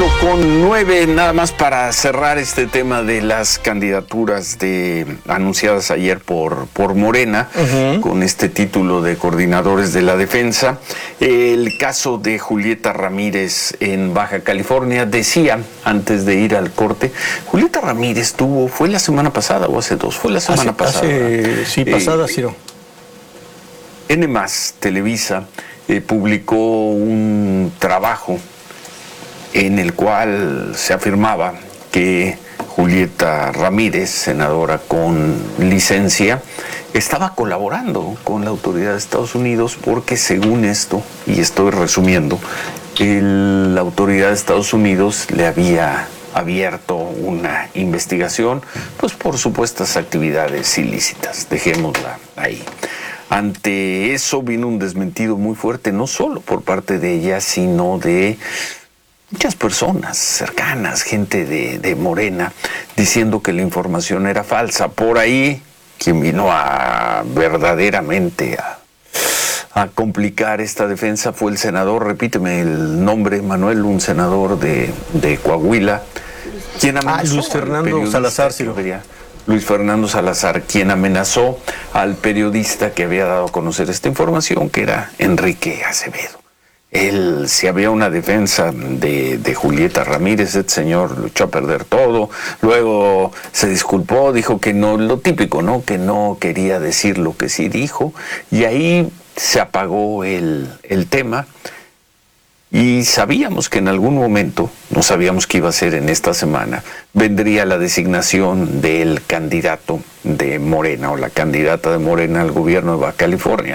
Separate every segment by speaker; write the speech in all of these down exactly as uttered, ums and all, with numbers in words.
Speaker 1: ocho con nueve, nada más para cerrar este tema de las candidaturas de anunciadas ayer por, por Morena, uh-huh. con este título de coordinadores de la defensa. El caso de Julieta Ramírez en Baja California, decía antes de ir al corte, Julieta Ramírez tuvo, fue la semana pasada o hace dos, fue la semana
Speaker 2: hace,
Speaker 1: pasada.
Speaker 2: Hace, sí, pasada,
Speaker 1: eh,
Speaker 2: Ciro.
Speaker 1: N más, Televisa, eh, publicó un trabajo en el cual se afirmaba que Julieta Ramírez, senadora con licencia, estaba colaborando con la autoridad de Estados Unidos porque, según esto, y estoy resumiendo, el, la autoridad de Estados Unidos le había abierto una investigación pues por supuestas actividades ilícitas. Dejémosla ahí. Ante eso vino un desmentido muy fuerte, no solo por parte de ella, sino de muchas personas cercanas, gente de, de Morena, diciendo que la información era falsa. Por ahí, quien vino a verdaderamente a, a complicar esta defensa fue el senador, repíteme el nombre, Manuel, un senador de, de Coahuila, quien amenazó
Speaker 2: ah, Luis Fernando Salazar, sí.
Speaker 1: Luis Fernando Salazar, quien amenazó al periodista que había dado a conocer esta información, que era Enrique Acevedo. Él, si había una defensa de, de Julieta Ramírez, este señor lo echó a perder todo, luego se disculpó, dijo que no, lo típico, ¿no? Que no quería decir lo que sí dijo, y ahí se apagó el, el tema, y sabíamos que en algún momento, no sabíamos que iba a ser en esta semana, vendría la designación del candidato de Morena, o la candidata de Morena al gobierno de Baja California.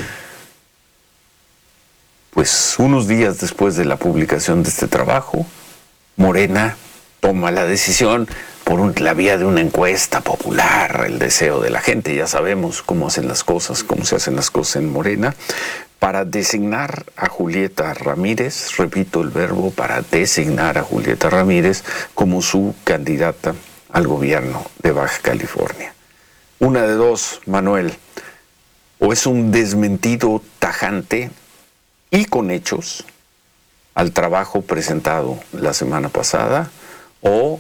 Speaker 1: Pues unos días después de la publicación de este trabajo, Morena toma la decisión por un, la vía de una encuesta popular, el deseo de la gente. Ya sabemos cómo hacen las cosas, cómo se hacen las cosas en Morena, para designar a Julieta Ramírez, repito el verbo, para designar a Julieta Ramírez como su candidata al gobierno de Baja California. Una de dos, Manuel, o es un desmentido tajante y con hechos al trabajo presentado la semana pasada, o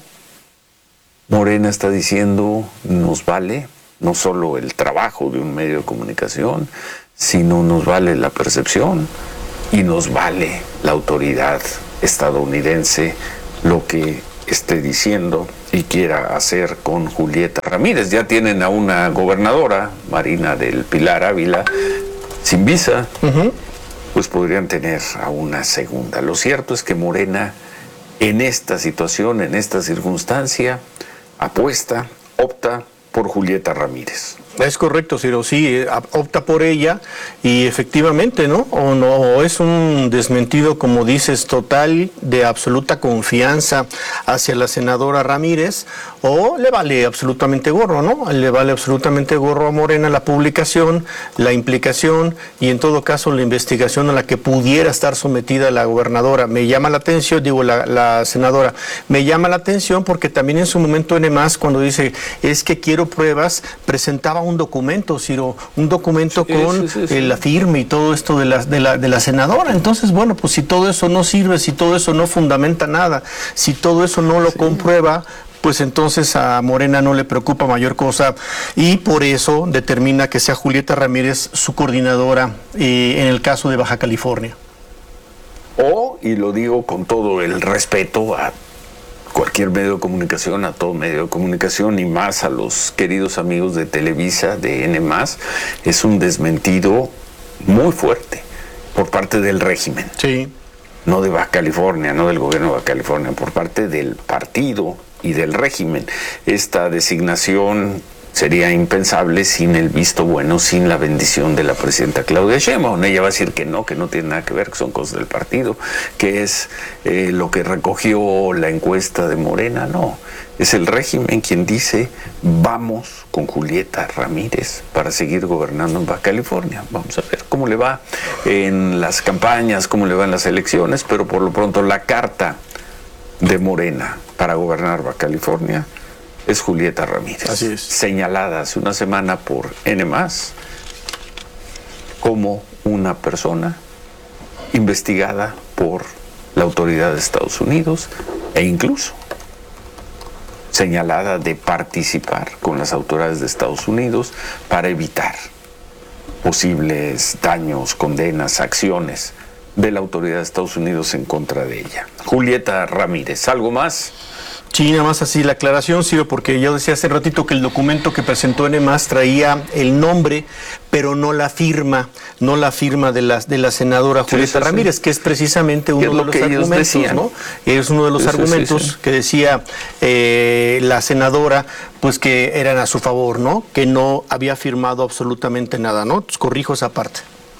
Speaker 1: Morena está diciendo nos vale no solo el trabajo de un medio de comunicación, sino nos vale la percepción y nos vale la autoridad estadounidense lo que esté diciendo y quiera hacer con Julieta Ramírez. Ya tienen a una gobernadora, Marina del Pilar Ávila, sin visa. Uh-huh. Pues podrían tener a una segunda. Lo cierto es que Morena, en esta situación, en esta circunstancia, apuesta, opta por Julieta Ramírez.
Speaker 2: Es correcto, Ciro, sí, opta por ella y efectivamente, ¿no? O no, o es un desmentido, como dices, total, de absoluta confianza hacia la senadora Ramírez, o le vale absolutamente gorro, ¿no? Le vale absolutamente gorro a Morena la publicación, la implicación y en todo caso la investigación a la que pudiera estar sometida la gobernadora. Me llama la atención, digo, la, la senadora, me llama la atención porque también en su momento N más, cuando dice, es que quiero pruebas, presentaba un documento, Ciro, un documento sí, con sí, sí, sí. la firma y todo esto de la, de, la, de la senadora. Entonces, bueno, pues si todo eso no sirve, si todo eso no fundamenta nada, si todo eso no lo sí. comprueba, pues entonces a Morena no le preocupa mayor cosa y por eso determina que sea Julieta Ramírez su coordinadora eh, en el caso de Baja California.
Speaker 1: O, y lo digo con todo el respeto a cualquier medio de comunicación, a todo medio de comunicación y más a los queridos amigos de Televisa, de N más, es un desmentido muy fuerte por parte del régimen.
Speaker 2: Sí.
Speaker 1: No de Baja California, no del gobierno de Baja California, por parte del partido y del régimen. Esta designación sería impensable sin el visto bueno, sin la bendición de la presidenta Claudia Sheinbaum. Ella va a decir que no, que no tiene nada que ver, que son cosas del partido, que es eh, lo que recogió la encuesta de Morena. No, es el régimen quien dice vamos con Julieta Ramírez para seguir gobernando en Baja California. Vamos a ver cómo le va en las campañas, cómo le va en las elecciones, pero por lo pronto la carta de Morena para gobernar Baja California es Julieta Ramírez,
Speaker 2: Así es.
Speaker 1: señalada hace una semana por N más como una persona investigada por la autoridad de Estados Unidos e incluso señalada de participar con las autoridades de Estados Unidos para evitar posibles daños, condenas, acciones de la autoridad de Estados Unidos en contra de ella. Julieta Ramírez, ¿algo más?
Speaker 2: Sí, nada más así la aclaración, Ciro, porque yo decía hace ratito que el documento que presentó N más traía el nombre, pero no la firma, no la firma de la, de la senadora Julieta sí, sí, Ramírez, sí. que es precisamente uno de los argumentos, ¿no? Es uno de los sí, argumentos sí, sí. que decía eh, la senadora, pues que eran a su favor, ¿no? Que no había firmado absolutamente nada, ¿no? Entonces, corrijo esa parte.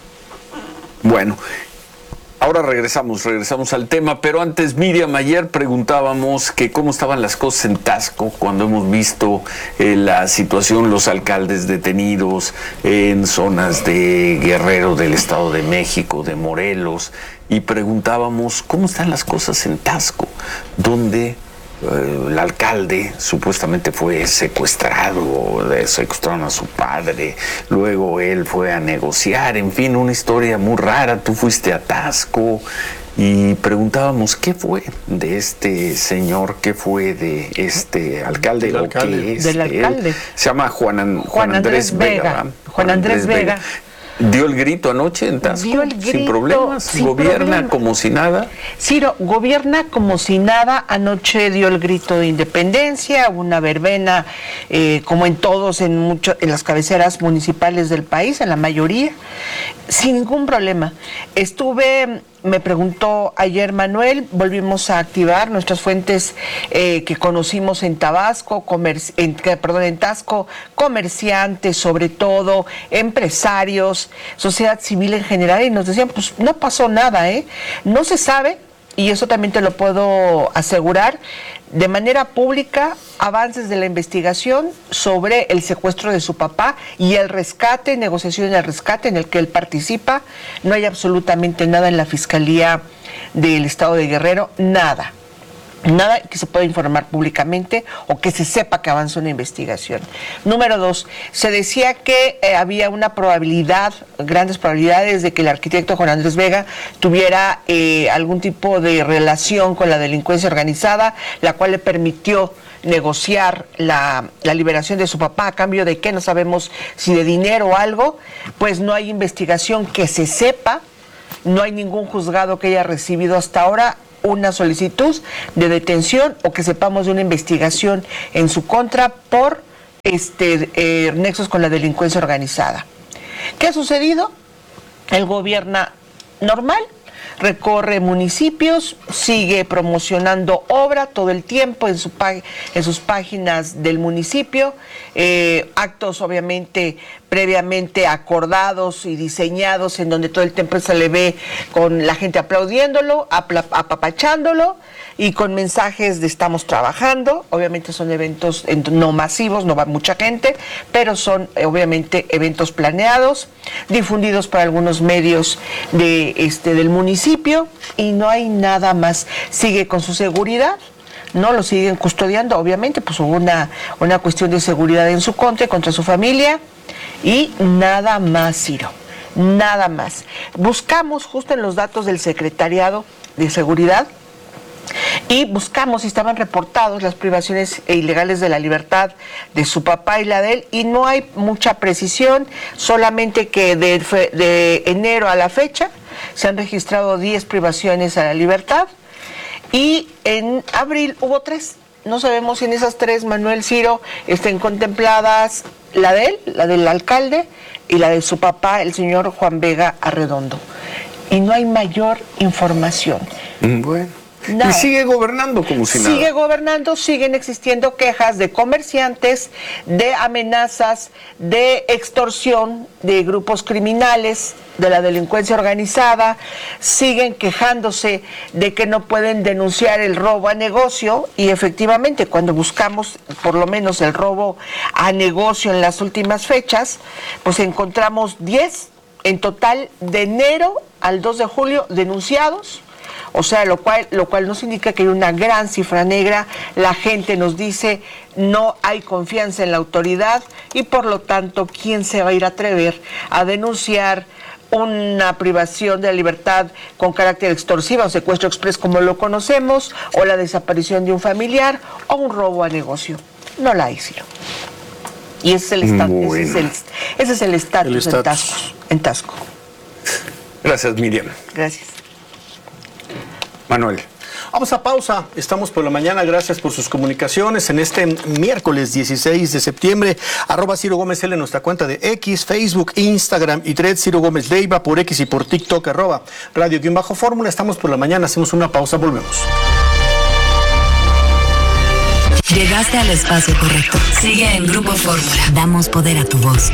Speaker 1: Bueno. Ahora regresamos, regresamos al tema, pero antes, Miriam, ayer preguntábamos que cómo estaban las cosas en Taxco cuando hemos visto eh, la situación, los alcaldes detenidos en zonas de Guerrero, del Estado de México, de Morelos, y preguntábamos cómo están las cosas en Taxco, donde Uh, el alcalde supuestamente fue secuestrado, secuestraron a su padre, luego él fue a negociar, en fin, una historia muy rara. Tú fuiste a Taxco y preguntábamos qué fue de este señor, qué fue de este alcalde,
Speaker 3: del alcalde.
Speaker 1: o qué es
Speaker 3: del alcalde.
Speaker 1: Él. Se llama Juan, Juan,
Speaker 3: Juan
Speaker 1: Andrés,
Speaker 3: Andrés Vega.
Speaker 1: Vega.
Speaker 3: Juan, Juan Andrés, Andrés Vega. Vega.
Speaker 1: ¿Dio el grito anoche en Taxco?
Speaker 3: Dio el grito,
Speaker 1: sin problemas,
Speaker 3: sin
Speaker 1: gobierna
Speaker 3: problema.
Speaker 1: como si nada.
Speaker 3: Ciro, gobierna como si nada. Anoche dio el grito de independencia, una verbena, eh, como en todos, en, mucho, en las cabeceras municipales del país, en la mayoría, sin ningún problema. Estuve... Me preguntó ayer Manuel, volvimos a activar nuestras fuentes eh, que conocimos en Tabasco, en, perdón, en Taxco, comerciantes sobre todo, empresarios, sociedad civil en general, y nos decían, pues no pasó nada, ¿eh? No se sabe, y eso también te lo puedo asegurar, de manera pública, avances de la investigación sobre el secuestro de su papá y el rescate, negociación del rescate en el que él participa. No hay absolutamente nada en la Fiscalía del Estado de Guerrero, nada. Nada que se pueda informar públicamente o que se sepa que avanza una investigación. Número dos, se decía que eh, había una probabilidad, grandes probabilidades de que el arquitecto Juan Andrés Vega tuviera eh, algún tipo de relación con la delincuencia organizada, la cual le permitió negociar la, la liberación de su papá a cambio de qué, no sabemos si de dinero o algo. Pues no hay investigación que se sepa, no hay ningún juzgado que haya recibido hasta ahora una solicitud de detención o que sepamos de una investigación en su contra por este eh, nexos con la delincuencia organizada. ¿Qué ha sucedido? Él gobierna normal, recorre municipios, sigue promocionando obra todo el tiempo en, su en sus páginas del municipio, eh, actos obviamente previamente acordados y diseñados en donde todo el tiempo se le ve con la gente aplaudiéndolo, apapachándolo y con mensajes de estamos trabajando. Obviamente son eventos no masivos, no va mucha gente, pero son obviamente eventos planeados, difundidos por algunos medios de este del municipio y no hay nada más. Sigue con su seguridad. No lo siguen custodiando, obviamente, pues hubo una, una cuestión de seguridad en su contra, contra su familia, y nada más, Ciro, nada más. Buscamos justo en los datos del Secretariado de Seguridad, y buscamos si estaban reportados las privaciones ilegales de la libertad de su papá y la de él, y no hay mucha precisión, solamente que de, de enero a la fecha se han registrado diez privaciones a la libertad, y en abril hubo tres. No sabemos si en esas tres, Manuel, Ciro, estén contempladas la de él, la del alcalde y la de su papá, el señor Juan Vega Arredondo. Y no hay mayor información.
Speaker 1: Bueno. Nada. Y sigue gobernando como si nada.
Speaker 3: Sigue gobernando, siguen existiendo quejas de comerciantes, de amenazas, de extorsión de grupos criminales, de la delincuencia organizada, siguen quejándose de que no pueden denunciar el robo a negocio, y efectivamente cuando buscamos por lo menos el robo a negocio en las últimas fechas, pues encontramos diez en total de enero al dos de julio denunciados. O sea, lo cual, lo cual nos indica que hay una gran cifra negra. La gente nos dice no hay confianza en la autoridad y por lo tanto, ¿quién se va a ir a atrever a denunciar una privación de la libertad con carácter extorsivo o secuestro express como lo conocemos, o la desaparición de un familiar, o un robo a negocio. No la hicieron. Y ese es el estatus, bueno. ese es el, ese es el estatus en Tasco, en Tasco.
Speaker 1: Gracias, Miriam.
Speaker 3: Gracias.
Speaker 1: Manuel.
Speaker 2: Vamos a pausa, estamos por la mañana, gracias por sus comunicaciones en este miércoles dieciséis de septiembre, arroba Ciro Gómez L en nuestra cuenta de X, Facebook, Instagram y Threads, Ciro Gómez Leiva por X y por TikTok, arroba Radio-Fórmula, estamos por la mañana, hacemos una pausa, volvemos.
Speaker 4: Llegaste al espacio correcto, sigue en Grupo Fórmula, damos poder a tu voz.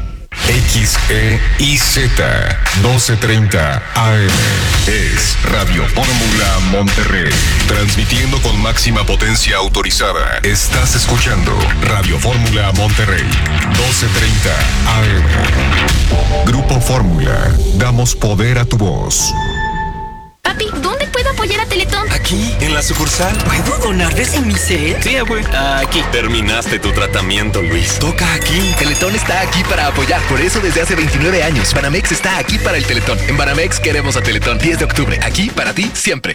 Speaker 5: X E I Z doce treinta A M es Radio Fórmula Monterrey, transmitiendo con máxima potencia autorizada. Estás escuchando Radio Fórmula Monterrey, doce treinta A M. Grupo Fórmula, damos poder a tu voz.
Speaker 6: Papi, ¿dónde puedo apoyar a Teletón?
Speaker 7: Aquí, en la sucursal.
Speaker 6: ¿Puedo donar desde mi set?
Speaker 7: Sí, güey. Aquí. Terminaste tu tratamiento, Luis.
Speaker 8: Toca aquí. Teletón está aquí para apoyar. Por eso desde hace veintinueve años, Banamex está aquí para el Teletón. En Banamex queremos a Teletón. diez de octubre. Aquí para ti, siempre.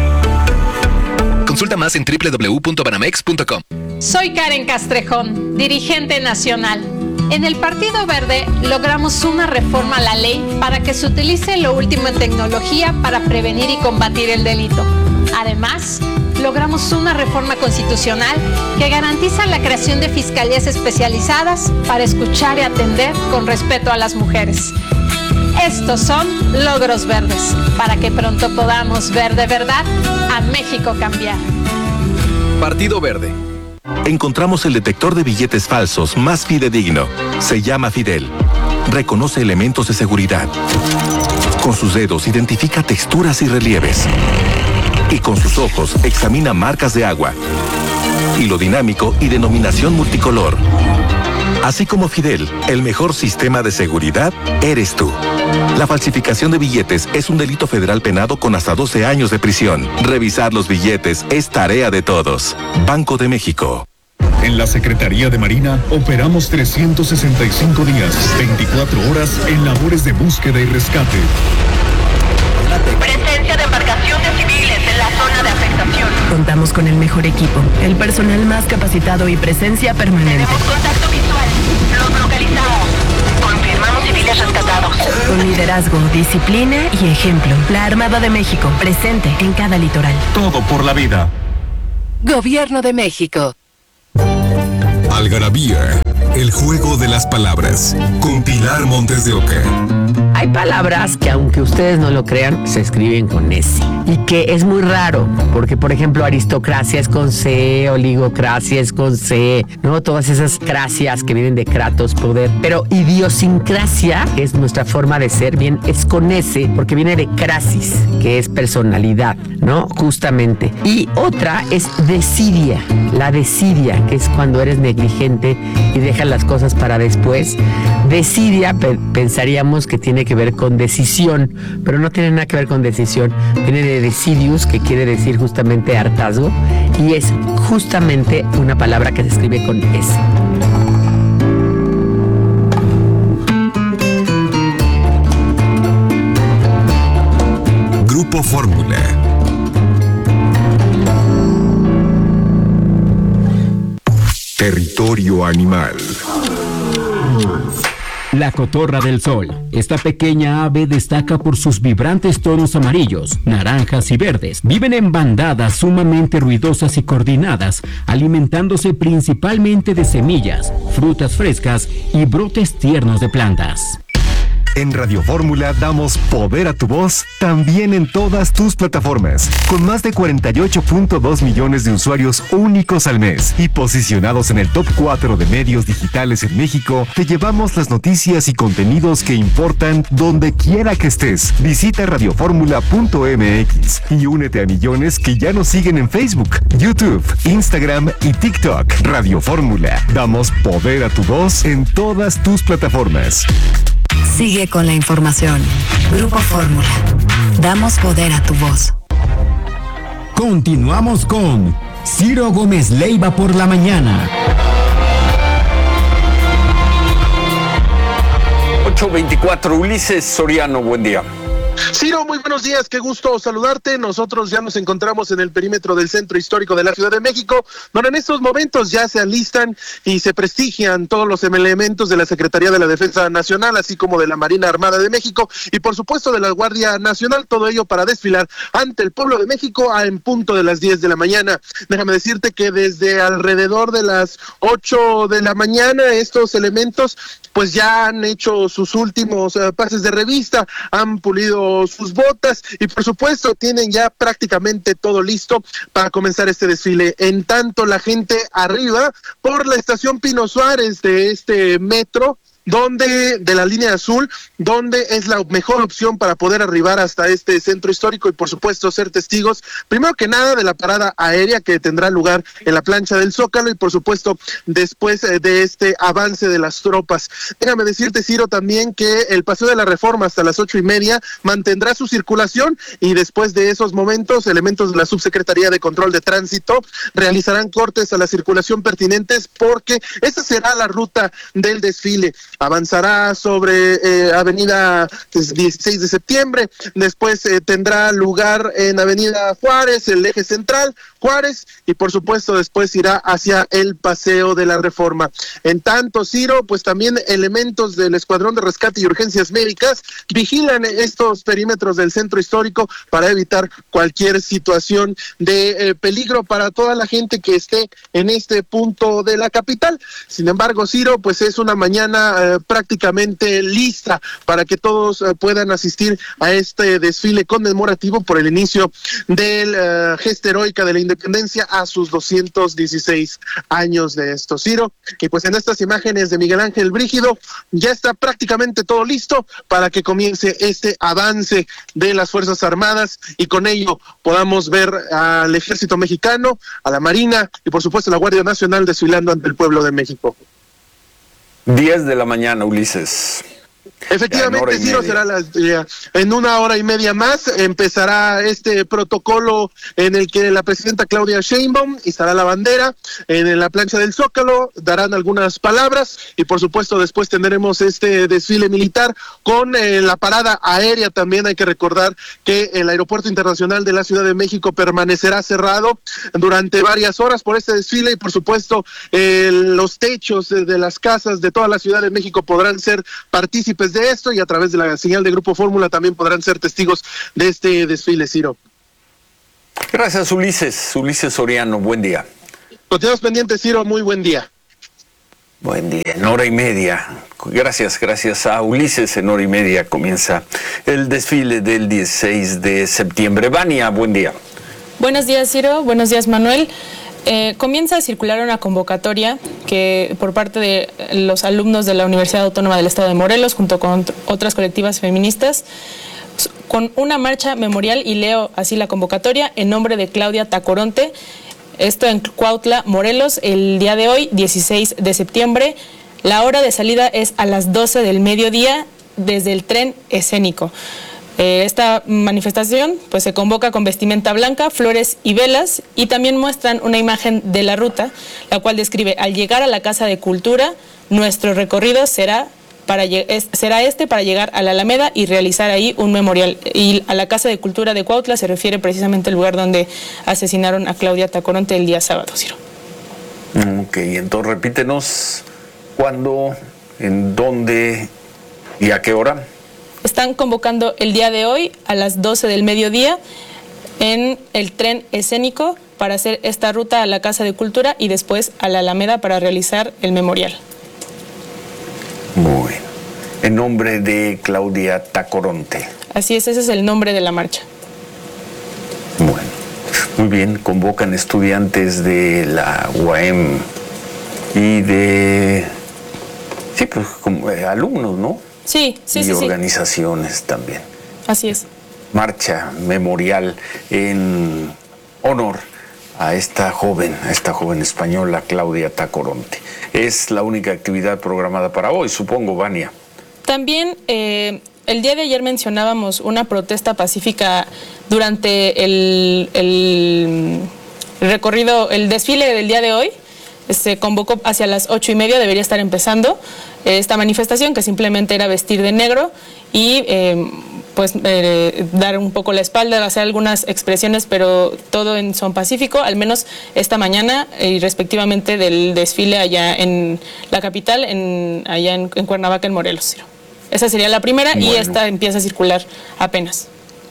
Speaker 8: Consulta más en doble u doble u doble u punto banamex punto com.
Speaker 9: Soy Karen Castrejón, dirigente nacional. En el Partido Verde logramos una reforma a la ley para que se utilice lo último en tecnología para prevenir y combatir el delito. Además, logramos una reforma constitucional que garantiza la creación de fiscalías especializadas para escuchar y atender con respeto a las mujeres. Estos son logros verdes, para que pronto podamos ver de verdad a México cambiar.
Speaker 10: Partido Verde. Encontramos el detector de billetes falsos más fidedigno. Se llama Fidel. Reconoce elementos de seguridad. Con sus dedos identifica texturas y relieves. Y con sus ojos examina marcas de agua. Hilo dinámico y denominación multicolor. Así como Fidel, el mejor sistema de seguridad eres tú. La falsificación de billetes es un delito federal penado con hasta doce años de prisión. Revisar los billetes es tarea de todos. Banco de México.
Speaker 5: En la Secretaría de Marina operamos trescientos sesenta y cinco días, veinticuatro horas en labores de búsqueda y rescate.
Speaker 11: Presencia de embarcaciones civiles en la zona de afectación.
Speaker 4: Contamos con el mejor equipo, el personal más capacitado y presencia permanente.
Speaker 11: Tenemos contacto visual. Los localizamos. Confirmamos civiles rescatados.
Speaker 4: Con liderazgo, disciplina y ejemplo. La Armada de México, presente en cada litoral.
Speaker 5: Todo por la vida.
Speaker 4: Gobierno de México.
Speaker 5: Algarabía, el juego de las palabras, con Pilar Montes de Oca.
Speaker 12: Hay palabras que, aunque ustedes no lo crean, se escriben con S. Y que es muy raro, porque, por ejemplo, aristocracia es con C, oligocracia es con C, ¿no? Todas esas cracias que vienen de kratos, poder. Pero idiosincrasia, que es nuestra forma de ser, bien, es con S, porque viene de crasis, que es personalidad, ¿no? Justamente. Y otra es desidia, la desidia, que es cuando eres negligente y dejas las cosas para después. Desidia, pe- pensaríamos que tiene que ver con decisión, pero no tiene nada que ver con decisión. Viene de decidius, que quiere decir justamente hartazgo, y es justamente una palabra que se escribe con S.
Speaker 5: Grupo Fórmula. Territorio animal.
Speaker 13: La cotorra del sol. Esta pequeña ave destaca por sus vibrantes tonos amarillos, naranjas y verdes. Viven en bandadas sumamente ruidosas y coordinadas, alimentándose principalmente de semillas, frutas frescas y brotes tiernos de plantas.
Speaker 5: En Radio Fórmula damos poder a tu voz también en todas tus plataformas, con más de cuarenta y ocho punto dos millones de usuarios únicos al mes y posicionados en el top cuatro de medios digitales en México. Te llevamos las noticias y contenidos que importan donde quiera que estés. Visita radio fórmula punto m x y únete a millones que ya nos siguen en Facebook, YouTube, Instagram y TikTok. Radio Fórmula, damos poder a tu voz en todas tus plataformas.
Speaker 4: Sigue con la información. Grupo Fórmula. Damos poder a tu voz.
Speaker 13: Continuamos con Ciro Gómez Leiva por la mañana.
Speaker 1: ocho veinticuatro, Ulises Soriano, buen día.
Speaker 14: Ciro, muy buenos días, qué gusto saludarte. Nosotros ya nos encontramos en el perímetro del Centro Histórico de la Ciudad de México, donde en estos momentos ya se alistan y se prestigian todos los elementos de la Secretaría de la Defensa Nacional, así como de la Marina Armada de México y por supuesto de la Guardia Nacional, todo ello para desfilar ante el pueblo de México a en punto de las diez de la mañana. Déjame decirte que desde alrededor de las ocho de la mañana estos elementos pues ya han hecho sus últimos uh, pases de revista, han pulido sus botas y por supuesto tienen ya prácticamente todo listo para comenzar este desfile. En tanto la gente arriba por la estación Pino Suárez de este metro, donde de la línea azul, donde es la mejor opción para poder arribar hasta este centro histórico y por supuesto ser testigos, primero que nada de la parada aérea que tendrá lugar en la plancha del Zócalo y por supuesto después de este avance de las tropas. Déjame decirte, Ciro, también que el Paseo de la Reforma hasta las ocho y media mantendrá su circulación y después de esos momentos, elementos de la Subsecretaría de Control de Tránsito realizarán cortes a la circulación pertinentes porque esa será la ruta del desfile. Avanzará sobre eh, avenida dieciséis de septiembre, después eh, tendrá lugar en avenida Juárez, el eje central, Juárez, y por supuesto después irá hacia el Paseo de la Reforma. En tanto, Ciro, pues también elementos del Escuadrón de Rescate y Urgencias Médicas vigilan estos perímetros del centro histórico para evitar cualquier situación de eh, peligro para toda la gente que esté en este punto de la capital. Sin embargo, Ciro, pues es una mañana eh, prácticamente lista para que todos uh, puedan asistir a este desfile conmemorativo por el inicio del uh, gesta heroica de la independencia a sus doscientos dieciséis años de esto, Ciro. Y pues en estas imágenes de Miguel Ángel Brígido ya está prácticamente todo listo para que comience este avance de las Fuerzas Armadas y con ello podamos ver al Ejército Mexicano, a la Marina y por supuesto a la Guardia Nacional desfilando ante el pueblo de México.
Speaker 1: diez de la mañana, Ulises.
Speaker 14: Efectivamente, Ciro, será las, ya, en una hora y media más empezará este protocolo en el que la presidenta Claudia Sheinbaum izará la bandera en la plancha del Zócalo, darán algunas palabras y por supuesto después tendremos este desfile militar con eh, la parada aérea. También hay que recordar que el Aeropuerto Internacional de la Ciudad de México permanecerá cerrado durante varias horas por este desfile y por supuesto eh, los techos de, de las casas de toda la Ciudad de México podrán ser partícipes de esto y a través de la señal de Grupo Fórmula también podrán ser testigos de este desfile, Ciro.
Speaker 1: Gracias, Ulises. Ulises Soriano, buen día.
Speaker 14: Continuamos pendientes, Ciro, muy buen día.
Speaker 1: Buen día, en hora y media. Gracias, gracias a Ulises, en hora y media comienza el desfile del dieciséis de septiembre. Vania, buen día.
Speaker 15: Buenos días, Ciro. Buenos días, Manuel. Eh, comienza a circular una convocatoria que por parte de los alumnos de la Universidad Autónoma del Estado de Morelos, junto con otras colectivas feministas, con una marcha memorial, y leo así la convocatoria, en nombre de Claudia Tacoronte, esto en Cuautla, Morelos, el día de hoy, dieciséis de septiembre. La hora de salida es a las doce del mediodía desde el tren escénico. Eh, esta manifestación pues se convoca con vestimenta blanca, flores y velas, y también muestran una imagen de la ruta, la cual describe: al llegar a la Casa de Cultura, nuestro recorrido será, para, es, será este para llegar a la Alameda y realizar ahí un memorial. Y a la Casa de Cultura de Cuautla se refiere precisamente al lugar donde asesinaron a Claudia Tacoronte el día sábado, Ciro.
Speaker 1: Ok, entonces repítenos cuándo, en dónde y a qué hora.
Speaker 15: Están convocando el día de hoy a las doce del mediodía en el tren escénico para hacer esta ruta a la Casa de Cultura y después a la Alameda para realizar el memorial.
Speaker 1: Muy bien. En nombre de Claudia Tacoronte.
Speaker 15: Así es, ese es el nombre de la marcha.
Speaker 1: Bueno, muy bien. Convocan estudiantes de la U A M y de... Sí, pues como eh, alumnos, ¿no?
Speaker 15: Sí, sí,
Speaker 1: y
Speaker 15: sí. Y
Speaker 1: organizaciones sí. también.
Speaker 15: Así es.
Speaker 1: Marcha memorial en honor a esta joven, a esta joven española, Claudia Tacoronte. Es la única actividad programada para hoy, supongo, Vania.
Speaker 15: También eh, el día de ayer mencionábamos una protesta pacífica durante el, el recorrido, el desfile del día de hoy. Se convocó hacia las ocho y media, debería estar empezando eh, esta manifestación, que simplemente era vestir de negro y eh, pues eh, dar un poco la espalda, hacer algunas expresiones, pero todo en son pacífico, al menos esta mañana, y respectivamente del desfile allá en la capital, en, allá en, en Cuernavaca, en Morelos, Ciro. Esa sería la primera, bueno. Y esta empieza a circular apenas.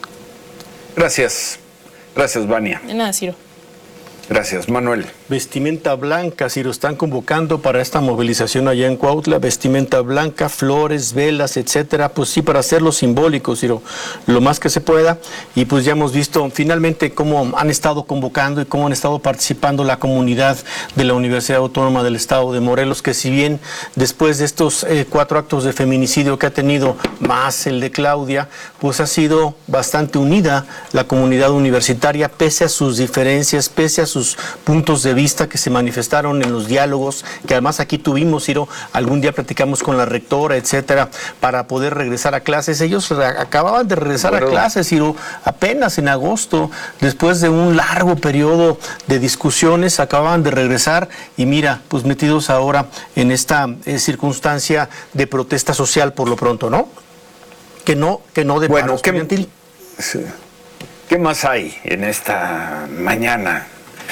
Speaker 1: Gracias. Gracias, Vania.
Speaker 15: De nada, Ciro.
Speaker 1: Gracias, Manuel.
Speaker 2: Vestimenta blanca, si lo están convocando para esta movilización allá en Cuautla, vestimenta blanca, flores, velas, etcétera, pues sí, para hacerlo simbólico, Ciro, lo más que se pueda. Y pues ya hemos visto finalmente cómo han estado convocando y cómo han estado participando la comunidad de la Universidad Autónoma del Estado de Morelos, que si bien después de estos eh, cuatro actos de feminicidio que ha tenido, más el de Claudia, pues ha sido bastante unida la comunidad universitaria, pese a sus diferencias, pese a sus sus puntos de vista que se manifestaron en los diálogos, que además aquí tuvimos, Ciro, algún día platicamos con la rectora, etcétera, para poder regresar a clases. Ellos acababan de regresar bueno. a clases, Ciro, apenas en agosto, después de un largo periodo de discusiones, acababan de regresar y mira, pues metidos ahora en esta eh, circunstancia de protesta social por lo pronto, ¿no? Que no, que no de
Speaker 1: bueno,
Speaker 2: paro estudiantil.
Speaker 1: ¿qué, ¿Qué más hay en esta mañana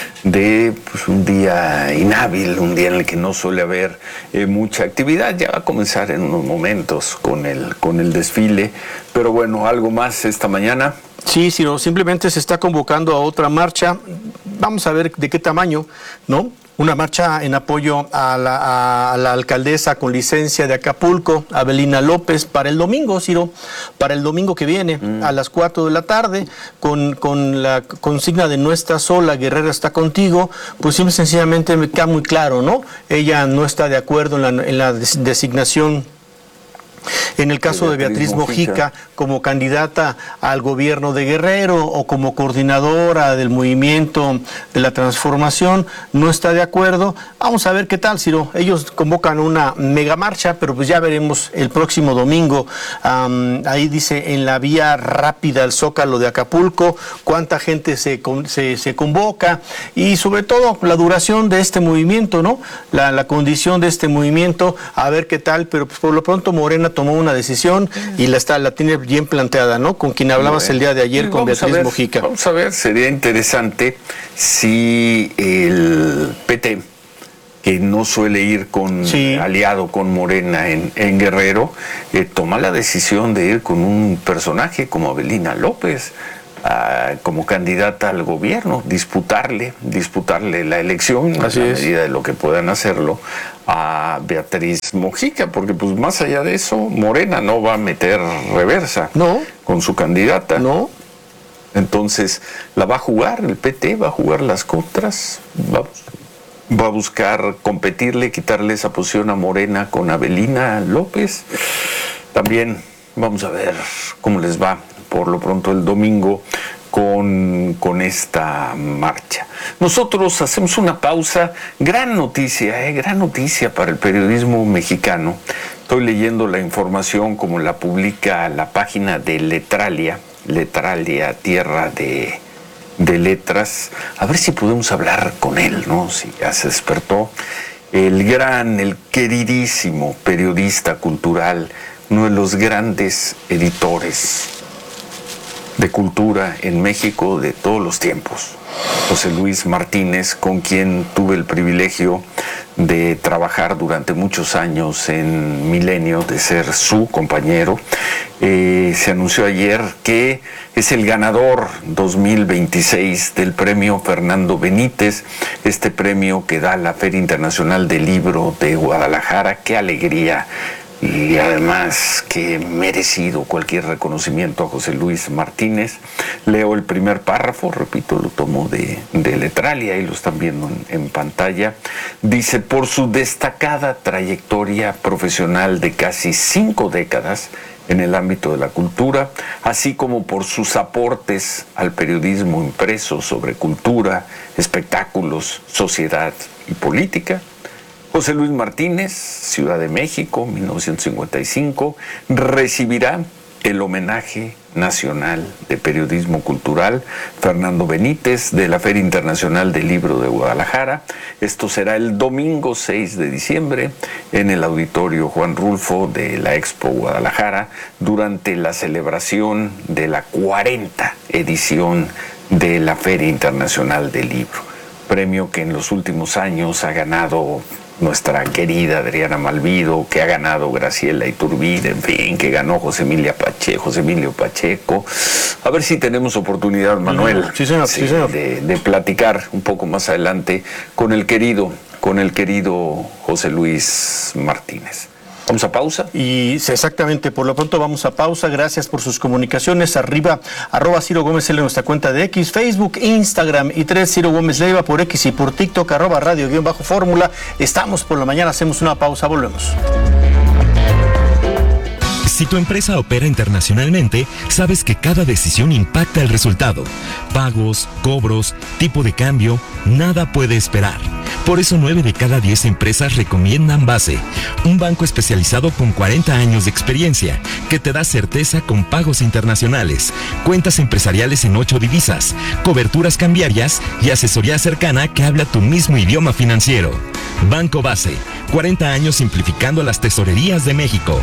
Speaker 1: de pues, un día inhábil, un día en el que no suele haber eh, mucha actividad? Ya va a comenzar en unos momentos con el, con el desfile, pero bueno, ¿algo más esta mañana?
Speaker 2: Sí, sino simplemente se está convocando a otra marcha, vamos a ver de qué tamaño, ¿no? Una marcha en apoyo a la, a, a la alcaldesa con licencia de Acapulco, Abelina López, para el domingo, Ciro, para el domingo que viene, mm. a las cuatro de la tarde, con, con la consigna de no estás sola, Guerrera está contigo. Pues simple y sencillamente me queda muy claro, ¿no? Ella no está de acuerdo en la, en la designación, en el caso de Beatriz Mojica, como candidata al gobierno de Guerrero o como coordinadora del movimiento de la transformación, no está de acuerdo. Vamos a ver qué tal, Ciro. Ellos convocan una mega marcha, pero pues ya veremos el próximo domingo. Um, ahí dice en la vía rápida al Zócalo de Acapulco, cuánta gente se, se, se convoca y sobre todo la duración de este movimiento, ¿no? La, la condición de este movimiento, a ver qué tal, pero pues por lo pronto Morena tomó una decisión y la está la tiene bien planteada, ¿no? Con quien hablabas bueno, el día de ayer, con Beatriz
Speaker 1: ver,
Speaker 2: Mojica.
Speaker 1: Vamos a ver, sería interesante si el P T, que no suele ir con sí. aliado con Morena en, en Guerrero, eh, toma la decisión de ir con un personaje como Abelina López, Uh, como candidata al gobierno, disputarle, disputarle la elección,
Speaker 2: Así
Speaker 1: a la
Speaker 2: es.
Speaker 1: medida de lo que puedan hacerlo, a Beatriz Mojica, porque pues más allá de eso, Morena no va a meter reversa
Speaker 2: no.
Speaker 1: con su candidata.
Speaker 2: No.
Speaker 1: Entonces, la va a jugar, el P T va a jugar las contras, va, va a buscar competirle, quitarle esa posición a Morena con Abelina López. También vamos a ver cómo les va por lo pronto el domingo con, con esta marcha. Nosotros hacemos una pausa. Gran noticia, eh, gran noticia para el periodismo mexicano. Estoy leyendo la información como la publica la página de Letralia, Letralia, tierra de, de letras. A ver si podemos hablar con él, ¿no? Si ya se despertó. El gran, el queridísimo periodista cultural, uno de los grandes editores de cultura en México de todos los tiempos, José Luis Martínez, con quien tuve el privilegio de trabajar durante muchos años en Milenio, de ser su compañero. Eh, se anunció ayer que es el ganador dos mil veintiséis del premio Fernando Benítez, este premio que da la Feria Internacional del Libro de Guadalajara. ¡Qué alegría! Y además que merecido cualquier reconocimiento a José Luis Martínez. Leo el primer párrafo, repito, lo tomo de, de Letralia, ahí lo están viendo en, en pantalla. Dice: por su destacada trayectoria profesional de casi cinco décadas en el ámbito de la cultura, así como por sus aportes al periodismo impreso sobre cultura, espectáculos, sociedad y política, José Luis Martínez, Ciudad de México, mil novecientos cincuenta y cinco, recibirá el homenaje Nacional de Periodismo Cultural, Fernando Benítez, de la Feria Internacional del Libro de Guadalajara. Esto será el domingo seis de diciembre en el Auditorio Juan Rulfo de la Expo Guadalajara, durante la celebración de la cuarenta edición de la Feria Internacional del Libro. Premio que en los últimos años ha ganado nuestra querida Adriana Malvido, que ha ganado Graciela Iturbide, en fin, que ganó José Emilio Pacheco, José Emilio Pacheco. A ver si tenemos oportunidad, Manuel,
Speaker 2: sí, señor, sí, señor.
Speaker 1: De, de platicar un poco más adelante con el querido, con el querido José Luis Martínez. ¿Vamos a pausa?
Speaker 2: Y exactamente, por lo pronto vamos a pausa. Gracias por sus comunicaciones. Arriba, arroba Ciro Gómez L en nuestra cuenta de X, Facebook, Instagram y tres Ciro Gómez Leiva por X y por TikTok, arroba radio guión bajo fórmula. Estamos por la mañana, hacemos una pausa, volvemos.
Speaker 16: Si tu empresa opera internacionalmente, sabes que cada decisión impacta el resultado. Pagos, cobros, tipo de cambio, nada puede esperar. Por eso nueve de cada diez empresas recomiendan Base, un banco especializado con cuarenta años de experiencia, que te da certeza con pagos internacionales, cuentas empresariales en ocho divisas, coberturas cambiarias y asesoría cercana que habla tu mismo idioma financiero. Banco Base, cuarenta años simplificando las tesorerías de México.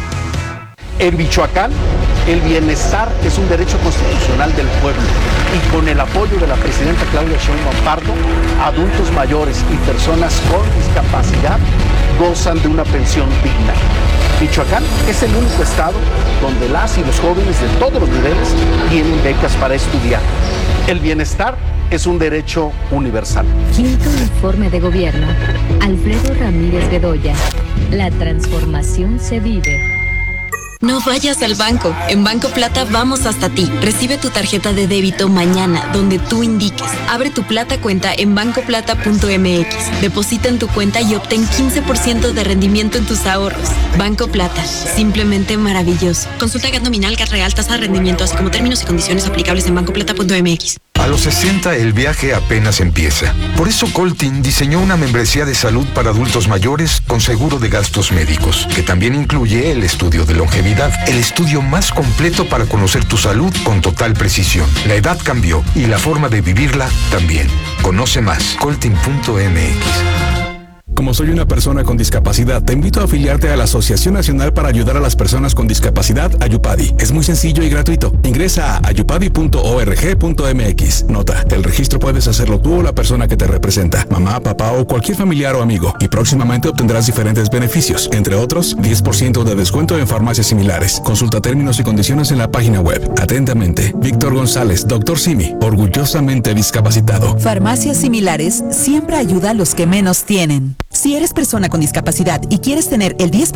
Speaker 17: En Michoacán, el bienestar es un derecho constitucional del pueblo y con el apoyo de la presidenta Claudia Sheinbaum Pardo, adultos mayores y personas con discapacidad gozan de una pensión digna. Michoacán es el único estado donde las y los jóvenes de todos los niveles tienen becas para estudiar. El bienestar es un derecho universal.
Speaker 18: Quinto informe de gobierno. Alfredo Ramírez Bedoya. La transformación se vive.
Speaker 19: No vayas al banco. En Banco Plata vamos hasta ti. Recibe tu tarjeta de débito mañana, donde tú indiques. Abre tu Plata cuenta en banco plata punto m x. Deposita en tu cuenta y obtén quince por ciento de rendimiento en tus ahorros. Banco Plata. Simplemente maravilloso. Consulta G A T nominal, G A T real, tasa de rendimiento, así como términos y condiciones aplicables en banco plata punto m x.
Speaker 20: A los sesenta el viaje apenas empieza. Por eso Coltin diseñó una membresía de salud para adultos mayores con seguro de gastos médicos, que también incluye el estudio de longevidad, el estudio más completo para conocer tu salud con total precisión. La edad cambió y la forma de vivirla también. Conoce más, coltin punto m x.
Speaker 21: Como soy una persona con discapacidad, te invito a afiliarte a la Asociación Nacional para Ayudar a las Personas con Discapacidad, Ayupadi. Es muy sencillo y gratuito. Ingresa a ayupadi punto org punto m x. Nota, el registro puedes hacerlo tú o la persona que te representa, mamá, papá o cualquier familiar o amigo, y próximamente obtendrás diferentes beneficios, entre otros, diez por ciento de descuento en farmacias similares. Consulta términos y condiciones en la página web. Atentamente, Víctor González, doctor Simi, orgullosamente discapacitado.
Speaker 22: Farmacias Similares siempre ayuda a los que menos tienen. Si eres persona con discapacidad y quieres tener el diez por ciento